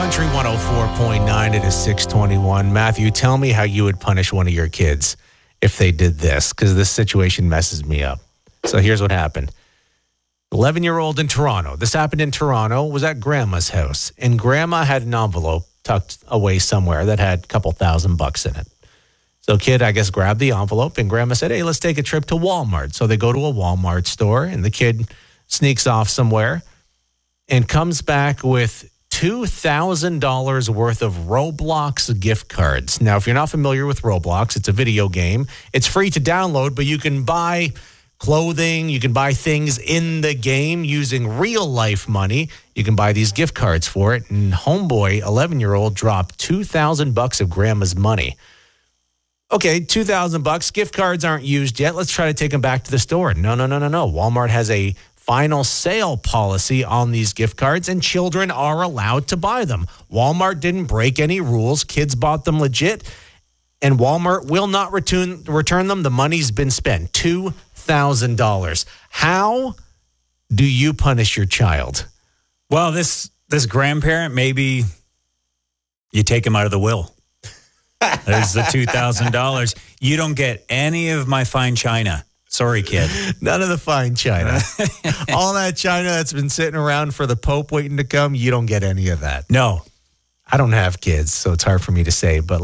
Country 104.9, it is 621. Matthew, tell me how you would punish one of your kids if they did this, because this situation messes me up. So here's what happened. 11-year-old in Toronto. This happened in Toronto, was at Grandma's house. And Grandma had an envelope tucked away somewhere that had a couple $1,000 in it. So kid, I guess, grabbed the envelope and Grandma said, hey, let's take a trip to Walmart. So they go to a Walmart store and the kid sneaks off somewhere and comes back with $2,000 worth of Roblox gift cards. Now, if you're not familiar with Roblox, it's a video game. It's free to download, but you can buy clothing, you can buy things in the game using real life money. You can buy these gift cards for it. And homeboy, 11-year-old, dropped $2,000 of Grandma's money. Okay, $2,000. Gift cards aren't used yet. Let's try to take them back to the store. No. Walmart has a final sale policy on these gift cards, and children are allowed to buy them. Walmart didn't break any rules. Kids bought them legit, and Walmart will not return them. The money's been spent. $2,000. How do you punish your child? Well, this grandparent, maybe you take him out of the will. There's the $2,000. You don't get any of my fine china. Sorry, kid. None of the fine china. All that china that's been sitting around for the Pope waiting to come, you don't get any of that. No. I don't have kids, so it's hard for me to say, but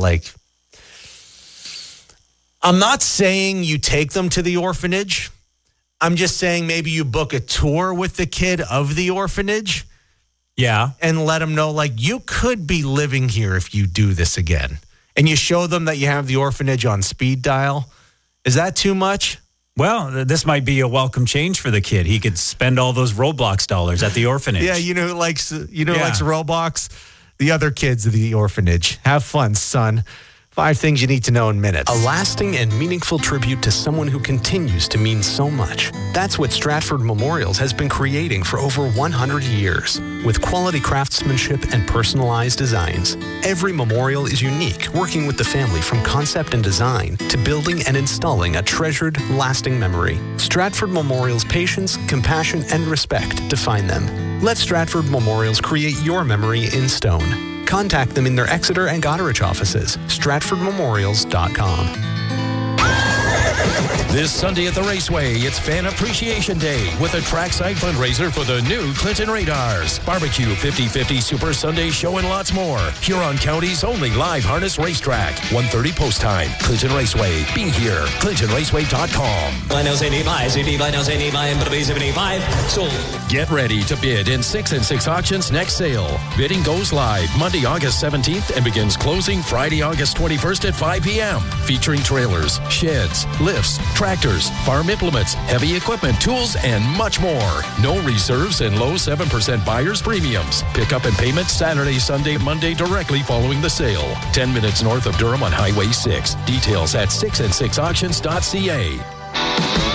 I'm not saying you take them to the orphanage. I'm just saying maybe you book a tour with the kid of the orphanage. Yeah. And let them know, you could be living here if you do this again. And you show them that you have the orphanage on speed dial. Is that too much? Well, this might be a welcome change for the kid. He could spend all those Roblox dollars at the orphanage. Yeah, who likes Roblox? The other kids of the orphanage. Have fun, son. 5 things you need to know in minutes. A lasting and meaningful tribute to someone who continues to mean so much. That's what Stratford Memorials has been creating for over 100 years. With quality craftsmanship and personalized designs. Every memorial is unique, working with the family from concept and design to building and installing a treasured, lasting memory. Stratford Memorials' patience, compassion, and respect define them. Let Stratford Memorials create your memory in stone. Contact them in their Exeter and Goderich offices. StratfordMemorials.com. This Sunday at the Raceway, it's Fan Appreciation Day with a trackside fundraiser for the new Clinton Radars. Barbecue, 50/50 Super Sunday Show, and lots more. Huron County's only live harness racetrack. 1:30 post time. Clinton Raceway. Be here. ClintonRaceway.com. Get ready to bid in 6 and 6 auctions next sale. Bidding goes live Monday, August 17th and begins closing Friday, August 21st at 5 p.m. Featuring trailers, sheds, lifts, tractors, farm implements, heavy equipment, tools, and much more. No reserves and low 7% buyer's premiums. Pickup and payment Saturday, Sunday, Monday directly following the sale. 10 minutes north of Durham on Highway 6. Details at 6and6auctions.ca.